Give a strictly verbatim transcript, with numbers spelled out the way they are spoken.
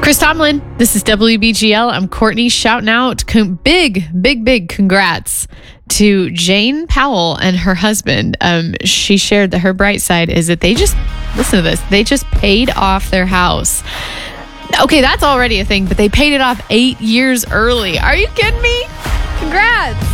Chris Tomlin, this is W B G L. I'm Courtney shouting out con- big, big, big congrats to Jane Powell and her husband. Um, she shared that her bright side is that they just, listen to this, they just paid off their house. Okay, that's already a thing, but they paid it off eight years early. Are you kidding me? Congrats.